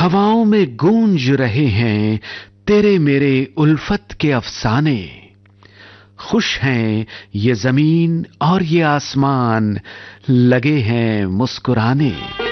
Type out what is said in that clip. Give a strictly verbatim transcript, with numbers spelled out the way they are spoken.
हवाओं में गूंज रहे हैं तेरे मेरे उल्फत के अफसाने। खुश हैं ये जमीन और ये आसमान, लगे हैं मुस्कुराने।